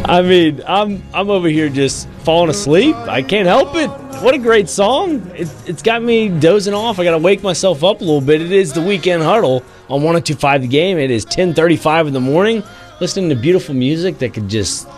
I mean, I'm over here just falling asleep. I can't help it. What a great song. It's got me dozing off. I got to wake myself up a little bit. It is the Weekend Huddle on 102.5 The Game. It is 10:35 in the morning, listening to beautiful music that could just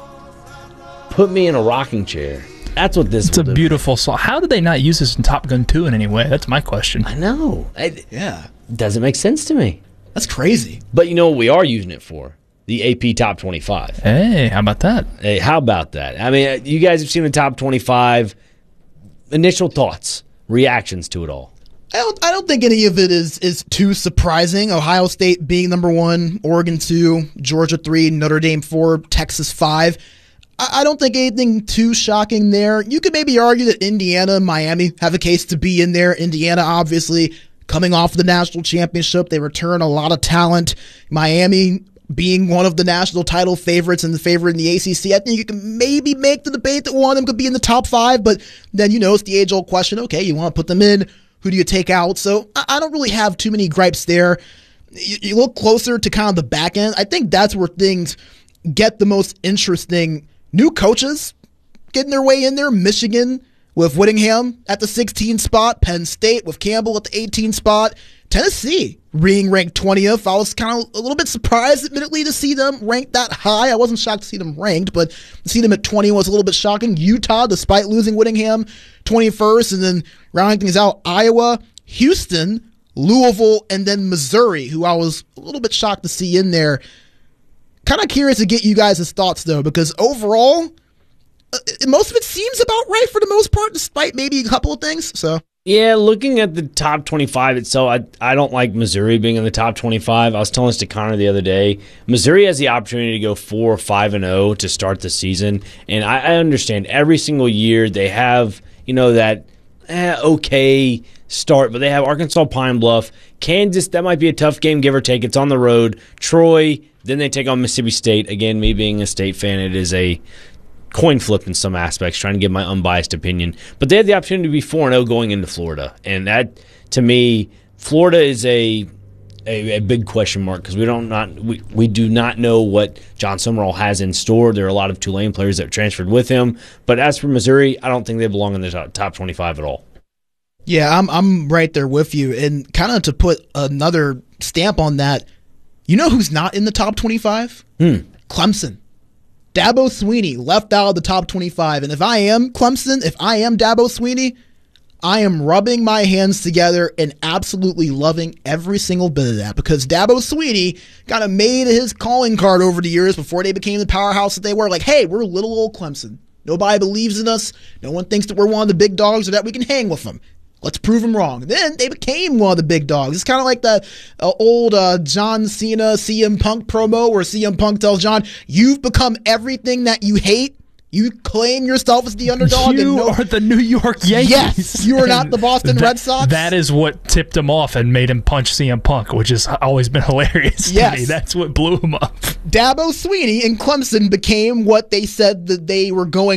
put me in a rocking chair. That's what this is. It's a beautiful song. How did they not use this in Top Gun 2 in any way? That's my question. I know. Yeah. It doesn't make sense to me. That's crazy. But you know what we are using it for? The AP Top 25. Hey, how about that? Hey, how about that? I mean, you guys have seen the Top 25. Initial thoughts, reactions to it all. I don't think any of it is too surprising. Ohio State being number 1, Oregon 2, Georgia 3, Notre Dame 4, Texas 5. I don't think anything too shocking there. You could maybe argue that Indiana and Miami have a case to be in there. Indiana, obviously, coming off the national championship. They return a lot of talent. Miami being one of the national title favorites and the favorite in the ACC. I think you can maybe make the debate that one of them could be in the top 5, but then, it's the age-old question. Okay, you want to put them in. Who do you take out? So I don't really have too many gripes there. You look closer to kind of the back end. I think that's where things get the most interesting. New coaches getting their way in there. Michigan with Whittingham at the 16 spot. Penn State with Campbell at the 18 spot. Tennessee being ranked 20th. I was kind of a little bit surprised, admittedly, to see them ranked that high. I wasn't shocked to see them ranked, but to see them at 20 was a little bit shocking. Utah, despite losing Whittingham, 21st. And then rounding things out, Iowa, Houston, Louisville, and then Missouri, who I was a little bit shocked to see in there. Kind of curious to get you guys' thoughts, though, because overall, most of it seems about right for the most part, despite maybe a couple of things. So, yeah, looking at the top 25 itself, I don't like Missouri being in the top 25. I was telling this to Connor the other day. Missouri has the opportunity to go 4-5-0 to start the season, and I understand every single year they have that okay start, but they have Arkansas Pine Bluff, Kansas. That might be a tough game, give or take. It's on the road. Troy. Then they take on Mississippi State. Again, me being a State fan, it is a coin flip in some aspects, trying to give my unbiased opinion. But they had the opportunity to be 4-0 going into Florida. And that, to me, Florida is a big question mark because we do not know what John Summerall has in store. There are a lot of Tulane players that transferred with him. But as for Missouri, I don't think they belong in the top 25 at all. Yeah, I'm right there with you. And kind of to put another stamp on that, you know who's not in the top 25? Clemson. Dabo Swinney left out of the top 25. And if I am Clemson, if I am Dabo Swinney, I am rubbing my hands together and absolutely loving every single bit of that because Dabo Swinney kind of made his calling card over the years before they became the powerhouse that they were. Like, hey, we're little old Clemson. Nobody believes in us. No one thinks that we're one of the big dogs or that we can hang with them. Let's prove them wrong. Then they became one of the big dogs. It's kind of like the old John Cena CM Punk promo where CM Punk tells John, you've become everything that you hate. You claim yourself as the underdog. You are the New York Yankees. Yes, you are not the Boston Red Sox. That is what tipped him off and made him punch CM Punk, which has always been hilarious to me. That's what blew him up. Dabo Swinney and Clemson became what they said that they were going